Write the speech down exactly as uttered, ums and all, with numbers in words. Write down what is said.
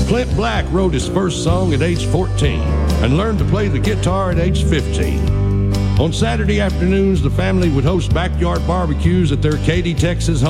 Clint Black wrote his first song at age fourteen and learned to play the guitar at age fifteen. On Saturday afternoons, the family would host backyard barbecues at their Katy, Texas home.